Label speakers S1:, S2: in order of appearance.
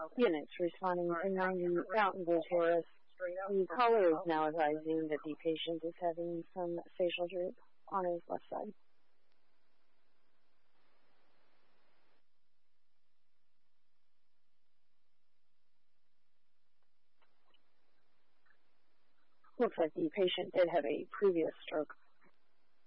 S1: units responding to 90 Mountain Gutierrez. The caller is now advising that the patient is having some facial droop on his left side. Looks like the patient did have a previous stroke.